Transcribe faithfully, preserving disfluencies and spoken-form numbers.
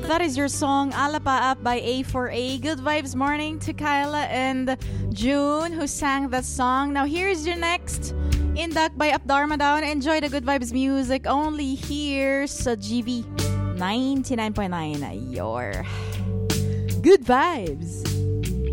That is your song, Alapa Up by A four A. Good vibes morning to Kyla and June who sang that song. Now here's your next, Indak by Up Dharma Down. Enjoy the good vibes music only here sa G V ninety-nine point nine. Your good vibes.